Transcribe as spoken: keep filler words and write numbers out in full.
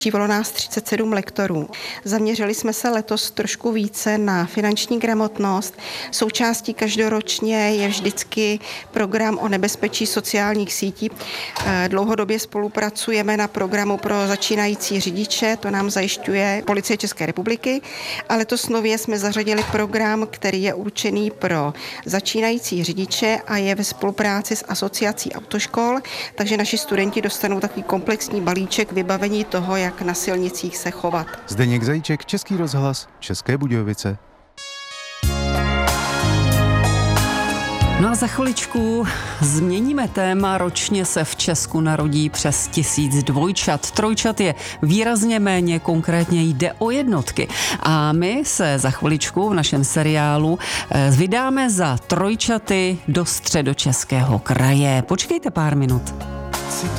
Žívalo nás třicet sedm lektorů. Zaměřili jsme se letos trošku více na finanční gramotnost. Součástí každoročně je vždycky program o nebezpečí sociálních sítí. Dlouhodobě spolupracujeme na programu pro začínající řidiče, to nám zajišťuje Policie České republiky. A letos nově jsme zařadili program, který je určený pro začínající řidiče a je ve spolupráci s Asociací autoškol, takže naši studenti dostanou takový komplexní balíček vybavení toho, jak na silnicích se chovat. Zdeněk Zajíček, Český rozhlas, České Budějovice. No a za chviličku změníme téma. Ročně se v Česku narodí přes tisíc dvojčat. Trojčat je výrazně méně, konkrétně jde o jednotky. A my se za chviličku v našem seriálu vydáme za trojčaty do Středočeského kraje. Počkejte pár minut.